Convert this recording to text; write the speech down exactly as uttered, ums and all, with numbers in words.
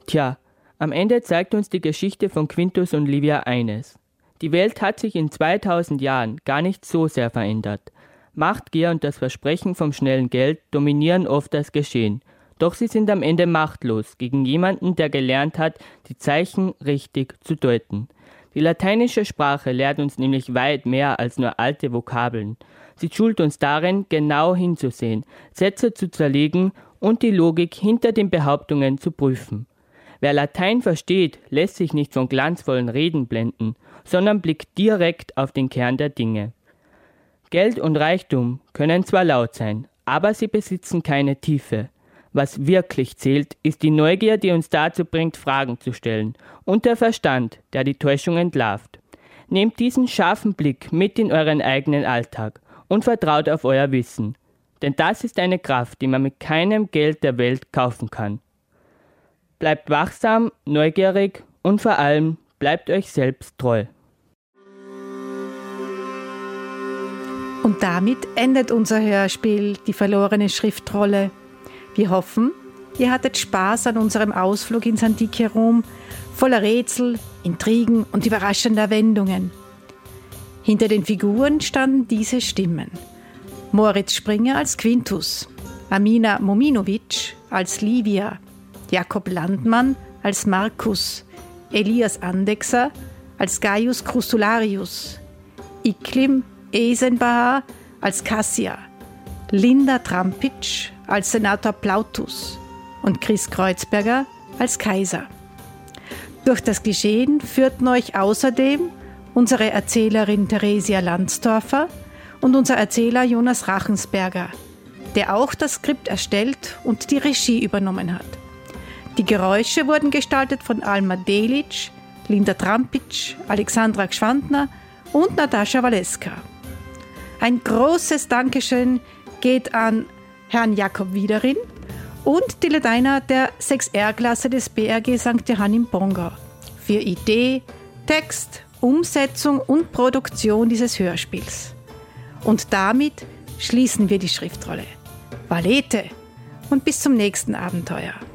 Tja, am Ende zeigt uns die Geschichte von Quintus und Livia eines. Die Welt hat sich in zweitausend Jahren gar nicht so sehr verändert. Machtgier und das Versprechen vom schnellen Geld dominieren oft das Geschehen. Doch sie sind am Ende machtlos gegen jemanden, der gelernt hat, die Zeichen richtig zu deuten. Die lateinische Sprache lehrt uns nämlich weit mehr als nur alte Vokabeln. Sie schult uns darin, genau hinzusehen, Sätze zu zerlegen und die Logik hinter den Behauptungen zu prüfen. Wer Latein versteht, lässt sich nicht von glanzvollen Reden blenden, sondern blickt direkt auf den Kern der Dinge. Geld und Reichtum können zwar laut sein, aber sie besitzen keine Tiefe. Was wirklich zählt, ist die Neugier, die uns dazu bringt, Fragen zu stellen, und der Verstand, der die Täuschung entlarvt. Nehmt diesen scharfen Blick mit in euren eigenen Alltag und vertraut auf euer Wissen. Denn das ist eine Kraft, die man mit keinem Geld der Welt kaufen kann. Bleibt wachsam, neugierig und vor allem bleibt euch selbst treu. Und damit endet unser Hörspiel Die verlorene Schriftrolle. Wir hoffen, ihr hattet Spaß an unserem Ausflug ins antike Rom, voller Rätsel, Intrigen und überraschender Wendungen. Hinter den Figuren standen diese Stimmen: Moritz Springer als Quintus, Amina Mominovic als Livia, Jakob Landmann als Markus, Elias Andechser als Gaius Crustularius, Iklim Esenbahar als Cassia, Linda Trampitsch als Senator Plautus und Chris Kreuzberger als Kaiser. Durch das Geschehen führten euch außerdem unsere Erzählerin Theresia Landsdorfer und unser Erzähler Jonas Rachensberger, der auch das Skript erstellt und die Regie übernommen hat. Die Geräusche wurden gestaltet von Alma Delic, Linda Trampitsch, Alexandra Gschwandner und Natascha Waleska. Ein großes Dankeschön geht an Herrn Jakob Wiederin und die Ledainer der sechs R-Klasse des B R G Sankt Johann im Bongau für Idee, Text, Umsetzung und Produktion dieses Hörspiels. Und damit schließen wir die Schriftrolle. Valete und bis zum nächsten Abenteuer.